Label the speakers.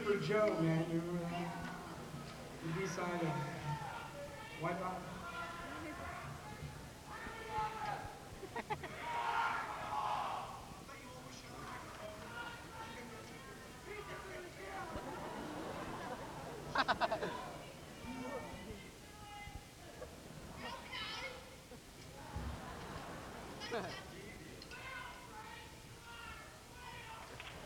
Speaker 1: Surfer Joe, man. You remember that? The B-side of Wipeout?